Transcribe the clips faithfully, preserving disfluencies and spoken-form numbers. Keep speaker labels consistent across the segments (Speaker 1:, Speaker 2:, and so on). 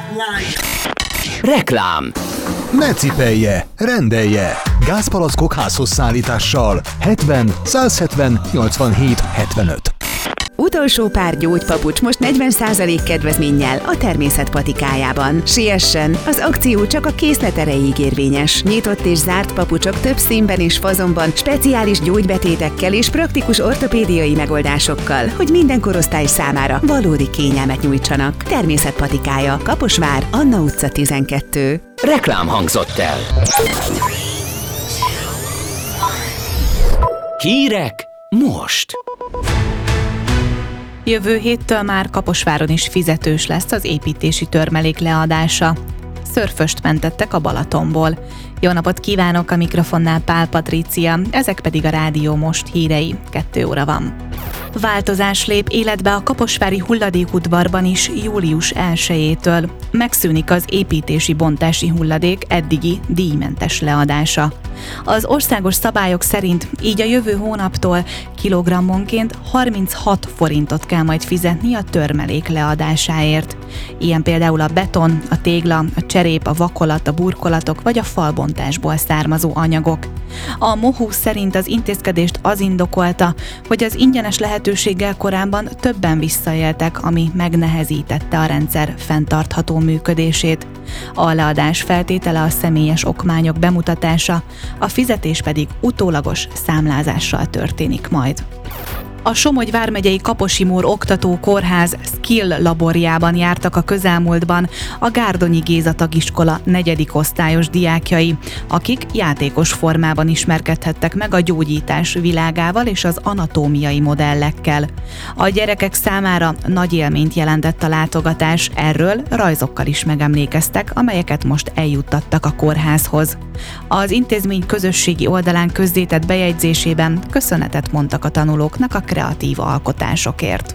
Speaker 1: Reklám.
Speaker 2: Ne cipelje, rendelje! Gázpalackok házhoz szállítással. hetven százhetven nyolcvanhét hetvenöt.
Speaker 3: Utolsó pár gyógypapucs most negyven százalék kedvezménnyel a Természet patikájában. Siessen! Az akció csak a készlet erejéig érvényes. Nyitott és zárt papucsok több színben és fazonban, speciális gyógybetétekkel és praktikus ortopédiai megoldásokkal, hogy minden korosztály számára valódi kényelmet nyújtsanak. Természet patikája, Kaposvár, Anna utca tizenkettő.
Speaker 1: Reklám hangzott el. Hírek most.
Speaker 4: Jövő héttől már Kaposváron is fizetős lesz az építési törmelék leadása. Szörföst mentettek a Balatonból. Jó napot kívánok, a mikrofonnál Pál Patrícia, ezek pedig a Rádió Most hírei. Kettő óra van. Változás lép életbe a kaposvári hulladékudvarban is július elsejétől. Megszűnik az építési bontási hulladék eddigi díjmentes leadása. Az országos szabályok szerint így a jövő hónaptól kilogrammonként harminchat forintot kell majd fizetni a törmelék leadásáért. Ilyen például a beton, a tégla, a cserép, a vakolat, a burkolatok vagy a falbontásból származó anyagok. A MOHU szerint az intézkedést az indokolta, hogy az ingyenes lehetőséggel korábban többen visszaéltek, ami megnehezítette a rendszer fenntartható működését. A leadás feltétele a személyes okmányok bemutatása, a fizetés pedig utólagos számlázással történik majd. A Somogy vármegyei Kaposi-Mór Oktató Kórház Skill laborjában jártak a közelmúltban a Gárdonyi Géza tagiskola negyedik osztályos diákjai, akik játékos formában ismerkedhettek meg a gyógyítás világával és az anatómiai modellekkel. A gyerekek számára nagy élményt jelentett a látogatás, erről rajzokkal is megemlékeztek, amelyeket most eljuttattak a kórházhoz. Az intézmény közösségi oldalán közzétett bejegyzésében köszönetet mondtak a tanulóknak a kreatív alkotásokért.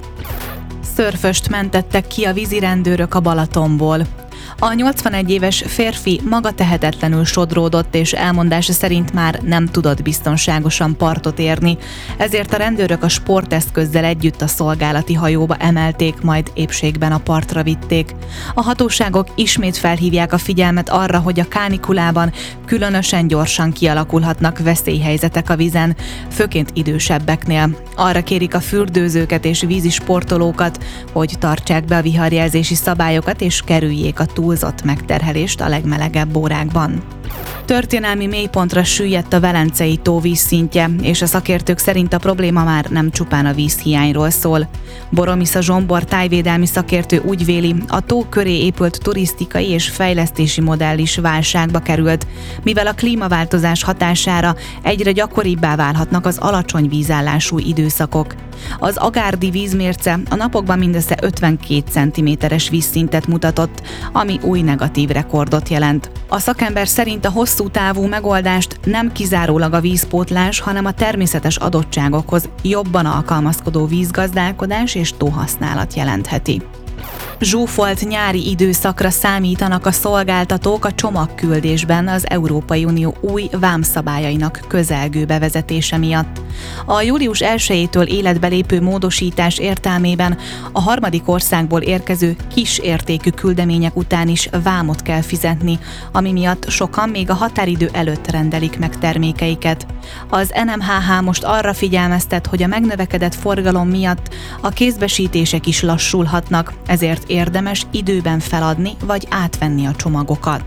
Speaker 4: Szörföst mentettek ki a vízirendőrök a Balatonból. A nyolcvanegy éves férfi magatehetetlenül sodródott, és elmondása szerint már nem tudott biztonságosan partot érni, ezért a rendőrök a sporteszközzel együtt a szolgálati hajóba emelték, majd épségben a partra vitték. A hatóságok ismét felhívják a figyelmet arra, hogy a kánikulában különösen gyorsan kialakulhatnak veszélyhelyzetek a vízen, főként idősebbeknél. Arra kérik a fürdőzőket és vízisportolókat, hogy tartsák be a viharjelzési szabályokat és kerüljék a túlzott megterhelést a legmelegebb órákban. Történelmi mélypontra süllyedt a Velencei tó vízszintje, és a szakértők szerint a probléma már nem csupán a vízhiányról szól. Boromisza Zsombor tájvédelmi szakértő úgy véli, a tó köré épült turisztikai és fejlesztési modell is válságba került, mivel a klímaváltozás hatására egyre gyakoribbá válhatnak az alacsony vízállású időszakok. Az agárdi vízmérce a napokban mindössze ötvenkét centiméteres vízszintet mutatott, ami új negatív rekordot jelent. A szakember szerint a hosszú távú megoldást nem kizárólag a vízpótlás, hanem a természetes adottságokhoz jobban alkalmazkodó vízgazdálkodás és tóhasználat jelentheti. Zsúfolt nyári időszakra számítanak a szolgáltatók a csomagküldésben az Európai Unió új vámszabályainak közelgő bevezetése miatt. A július elsejétől életbe lépő módosítás értelmében a harmadik országból érkező kis értékű küldemények után is vámot kell fizetni, ami miatt sokan még a határidő előtt rendelik meg termékeiket. Az en em há há most arra figyelmeztet, hogy a megnövekedett forgalom miatt a kézbesítések is lassulhatnak, ezért érdemes időben feladni vagy átvenni a csomagokat.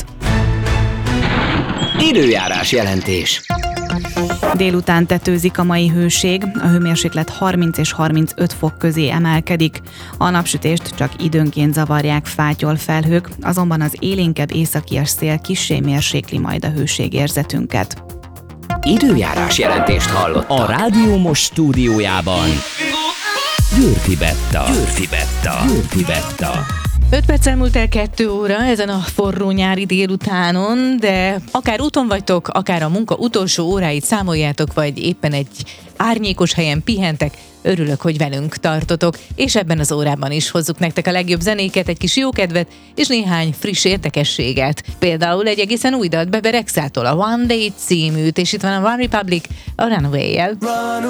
Speaker 1: Időjárás jelentés.
Speaker 4: Délután tetőzik a mai hőség, a hőmérséklet harminc és harmincöt fok közé emelkedik. A napsütést csak időnként zavarják fátyolfelhők, azonban az élénkebb északi szél kissé mérsékli majd a hőségérzetünket.
Speaker 1: Időjárás jelentést hallottak. A Rádió Most stúdiójában Győrfi Betta. Győrfi Betta. Győrfi Betta.
Speaker 5: öt perccel múlt el kettő óra ezen a forró nyári délutánon, de akár úton vagytok, akár a munka utolsó óráit számoljátok, vagy éppen egy árnyékos helyen pihentek, örülök, hogy velünk tartotok, és ebben az órában is hozzuk nektek a legjobb zenéket, egy kis jókedvet, és néhány friss érdekességet. Például egy egészen új dalt Bebe Rexától, a One Day címűt, és itt van a One Republic a Runaway-jel.